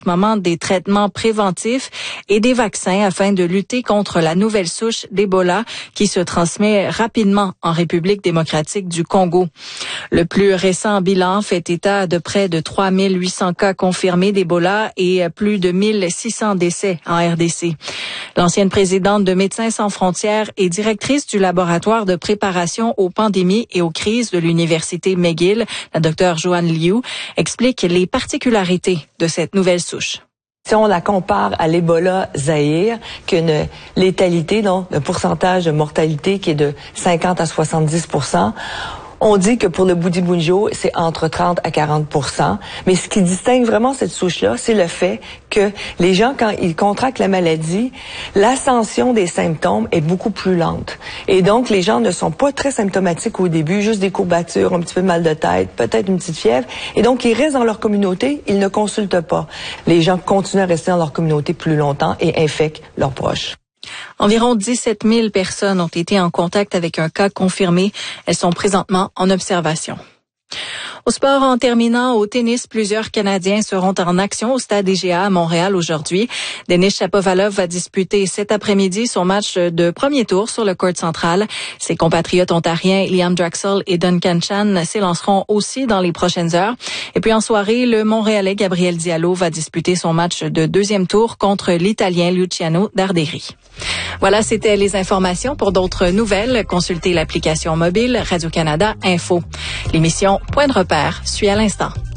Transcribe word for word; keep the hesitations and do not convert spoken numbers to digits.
moment des traitements préventifs et des vaccins afin de lutter contre la nouvelle souche d'Ebola qui se transmet rapidement en République démocratique du Congo. Le plus récent bilan fait état de près de trois mille huit cents cas confirmés d'Ebola et plus de mille six cents décès en R D C. L'ancienne présidente de Médecins sans frontières et directrice du laboratoire de préparation aux pandémies et aux crises de l'Université McGill, la docteure Joanne Liu, explique les particularités de cette nouvelle souche. Si on la compare à l'Ebola Zaïre, qui a une létalité, donc un pourcentage de mortalité qui est de cinquante à soixante-dix pour cent, on dit que pour le Bundibugyo, c'est entre trente à quarante pour cent. Mais ce qui distingue vraiment cette souche-là, c'est le fait que les gens, quand ils contractent la maladie, l'ascension des symptômes est beaucoup plus lente. Et donc, les gens ne sont pas très symptomatiques au début, juste des courbatures, un petit peu de mal de tête, peut-être une petite fièvre. Et donc, ils restent dans leur communauté, ils ne consultent pas. Les gens continuent à rester dans leur communauté plus longtemps et infectent leurs proches. Environ dix-sept mille personnes ont été en contact avec un cas confirmé. Elles sont présentement en observation. Au sport, en terminant au tennis, plusieurs Canadiens seront en action au stade I G A à Montréal aujourd'hui. Denis Shapovalov va disputer cet après-midi son match de premier tour sur le court central. Ses compatriotes ontariens Liam Draxl et Duncan Chan s'élanceront aussi dans les prochaines heures. Et puis en soirée, le Montréalais Gabriel Diallo va disputer son match de deuxième tour contre l'Italien Luciano Darderi. Voilà, c'était les informations. Pour d'autres nouvelles, consultez l'application mobile Radio-Canada Info. L'émission Point de repère suit à l'instant.